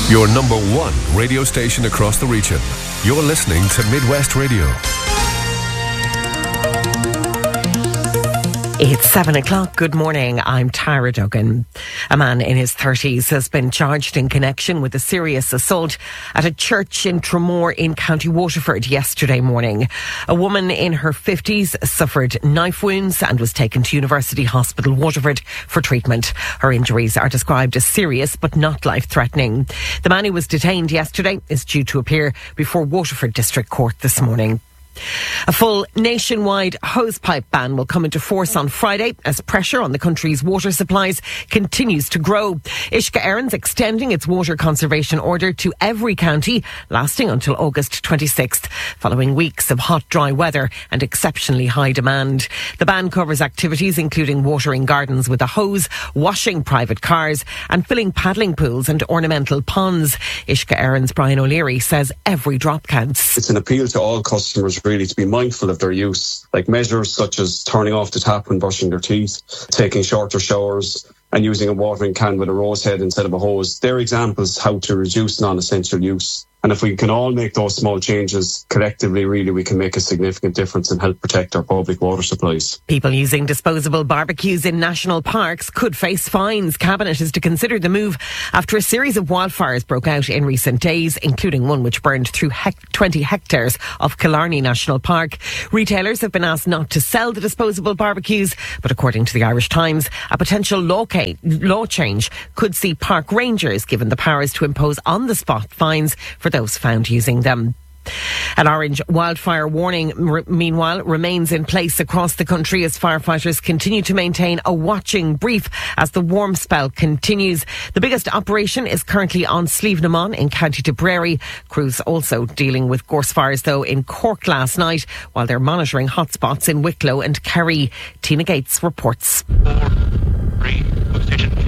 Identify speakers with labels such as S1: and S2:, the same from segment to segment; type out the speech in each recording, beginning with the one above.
S1: Your number one radio station across the region. You're listening to Midwest Radio.
S2: It's 7 o'clock. Good morning. I'm Tara Duggan. A man in his 30s has been charged in connection with a serious assault at a church in Tramore in County Waterford yesterday morning. A woman in her 50s suffered knife wounds and was taken to University Hospital Waterford for treatment. Her injuries are described as serious but not life-threatening. The man who was detained yesterday is due to appear before Waterford District Court this morning. A full nationwide hosepipe ban will come into force on Friday as pressure on the country's water supplies continues to grow. Uisce Éireann's extending its water conservation order to every county, lasting until August 26th, following weeks of hot, dry weather and exceptionally high demand. The ban covers activities including watering gardens with a hose, washing private cars and filling paddling pools and ornamental ponds. Uisce Éireann's Brian O'Leary says every drop counts.
S3: It's an appeal to all customers really to be mindful of their use, like measures such as turning off the tap when brushing their teeth, taking shorter showers and using a watering can with a rose head instead of a hose. They're examples how to reduce non-essential use. And if we can all make those small changes collectively, really, we can make a significant difference and help protect our public water supplies.
S2: People using disposable barbecues in national parks could face fines. Cabinet is to consider the move after a series of wildfires broke out in recent days, including one which burned through 20 hectares of Killarney National Park. Retailers have been asked not to sell the disposable barbecues, but according to the Irish Times, a potential law change could see park rangers given the powers to impose on-the-spot fines for those found using them. An orange wildfire warning, meanwhile, remains in place across the country as firefighters continue to maintain a watching brief as the warm spell continues. The biggest operation is currently on Slieve na Mon in County Tipperary. Crews also dealing with gorse fires, though, in Cork last night, while they're monitoring hotspots in Wicklow and Kerry. Tina Gates reports.
S4: 4, 3, position 2,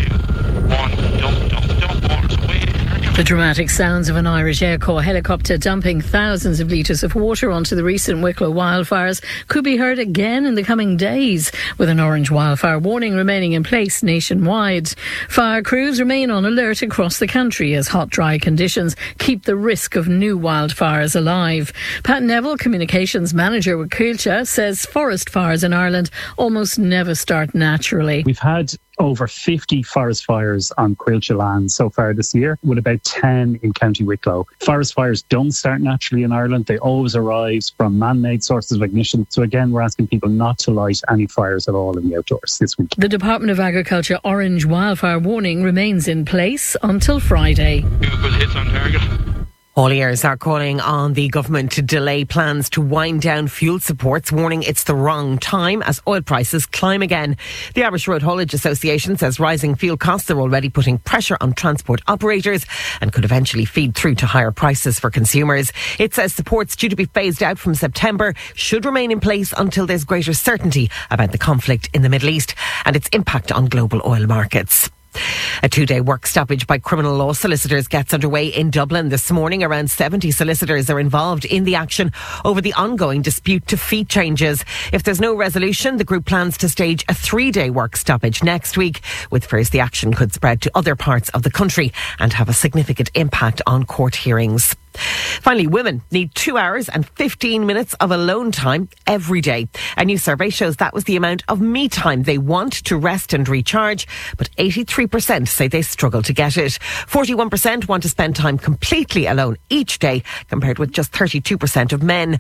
S4: 1, dump, water's away.
S5: The dramatic sounds of an Irish Air Corps helicopter dumping thousands of litres of water onto the recent Wicklow wildfires could be heard again in the coming days, with an orange wildfire warning remaining in place nationwide. Fire crews remain on alert across the country as hot, dry conditions keep the risk of new wildfires alive. Pat Neville, Communications Manager with Coillte, says forest fires in Ireland almost never start naturally.
S6: We've had over 50 forest fires on Coillte land so far this year, with about 10 in County Wicklow. Forest fires don't start naturally in Ireland. They always arise from man-made sources of ignition. So again, we're asking people not to light any fires at all in the outdoors this week.
S5: The Department of Agriculture orange wildfire warning remains in place until Friday.
S4: Good hits on target.
S2: All ears are calling on the government to delay plans to wind down fuel supports, warning it's the wrong time as oil prices climb again. The Irish Road Haulage Association says rising fuel costs are already putting pressure on transport operators and could eventually feed through to higher prices for consumers. It says supports due to be phased out from September should remain in place until there's greater certainty about the conflict in the Middle East and its impact on global oil markets. A 2-day work stoppage by criminal law solicitors gets underway in Dublin this morning. Around 70 solicitors are involved in the action over the ongoing dispute to fee changes. If there's no resolution, the group plans to stage a 3-day work stoppage next week, with fears the action could spread to other parts of the country and have a significant impact on court hearings. Finally, women need 2 hours and 15 minutes of alone time every day. A new survey shows that was the amount of me time they want to rest and recharge, but 83% say they struggle to get it. 41% want to spend time completely alone each day, compared with just 32% of men.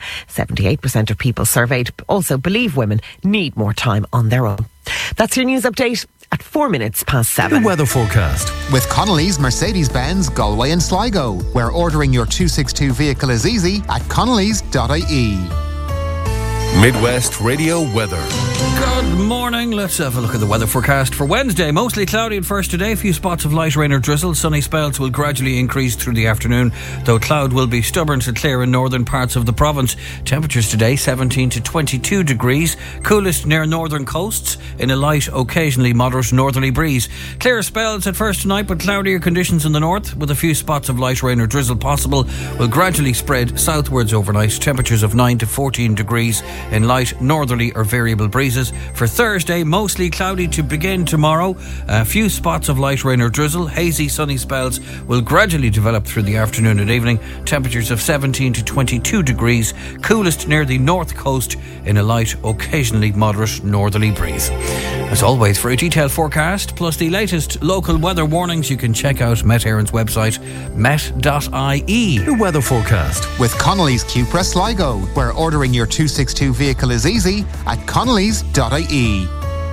S2: 78% of people surveyed also believe women need more time on their own. That's your news update at 4 minutes past 7.
S1: The weather forecast
S7: with Connolly's Mercedes-Benz Galway and Sligo, where ordering your 262 vehicle is easy at connellys.ie.
S1: Midwest Radio weather.
S8: Good morning. Let's have a look at the weather forecast for Wednesday. Mostly cloudy at first today. A few spots of light rain or drizzle. Sunny spells will gradually increase through the afternoon, though cloud will be stubborn to clear in northern parts of the province. Temperatures today 17 to 22 degrees. Coolest near northern coasts in a light, occasionally moderate northerly breeze. Clear spells at first tonight, but cloudier conditions in the north, with a few spots of light rain or drizzle possible, will gradually spread southwards overnight. Temperatures of 9 to 14 degrees in light northerly or variable breezes. For Thursday, mostly cloudy to begin tomorrow. A few spots of light rain or drizzle. Hazy sunny spells will gradually develop through the afternoon and evening. Temperatures of 17 to 22 degrees. Coolest near the north coast in a light, occasionally moderate northerly breeze. As always, for a detailed forecast, plus the latest local weather warnings, you can check out Met Éireann's website, met.ie.
S1: The weather forecast
S7: with Connolly's Cupra Sligo, where ordering your 262 vehicle is easy at connolly's.ie.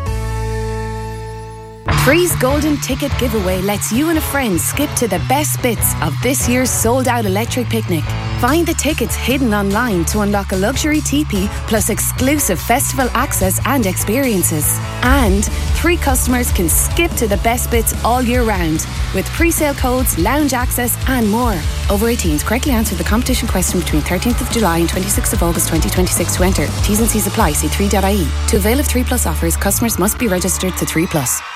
S9: Three's Golden Ticket Giveaway lets you and a friend skip to the best bits of this year's sold-out electric picnic. Find the tickets hidden online to unlock a luxury teepee plus exclusive festival access and experiences. And 3 customers can skip to the best bits all year round with pre-sale codes, lounge access and more. Over 18s, correctly answer the competition question between 13th of July and 26th of August 2026 to enter. T's and C's apply. See 3.ie. To avail of 3 Plus offers, customers must be registered to 3 Plus.